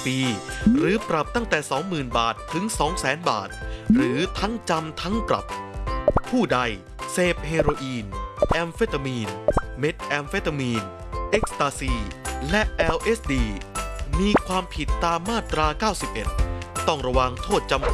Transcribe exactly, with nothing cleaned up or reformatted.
ปี หรือปรับตั้งแต่ สองหมื่น บาทถึง สองแสน บาท หรือทั้งจำทั้งปรับ ผู้ใดเสพเฮโรอีน แอมเฟตามีน เมทแอมเฟตามีน เอ็กซ์ตาซี และ แอล เอส ดี มีความผิดตามมาตรา เก้าสิบเอ็ด ต้องระวังโทษจำ